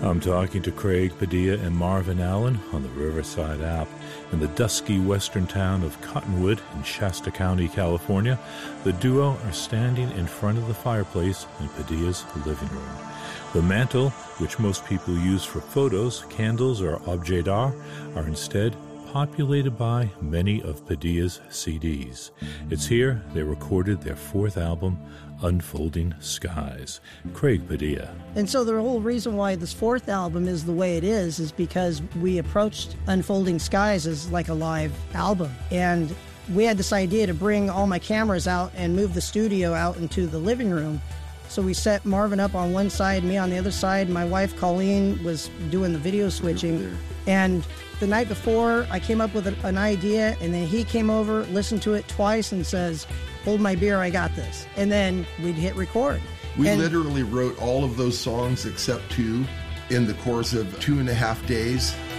I'm talking to Craig Padilla and Marvin Allen on the Riverside app. In the dusky western town of Cottonwood in Shasta County, California, the duo are standing in front of the fireplace in Padilla's living room. The mantel, which most people use for photos, candles, or objet d'art, are instead populated by many of Padilla's CDs. It's here they recorded their fourth album, Unfolding Skies. Craig Padilla. And so the whole reason why this fourth album is the way it is because we approached Unfolding Skies as like a live album. And we had this idea to bring all my cameras out and move the studio out into the living room. So we set Marvin up on one side, me on the other side. My wife, Colleen, was doing the video switching. And the night before, I came up with an idea, and then he came over, listened to it twice, and says, "Hold my beer, I got this." And then we'd hit record. We literally wrote all of those songs except two in the course of 2.5 days.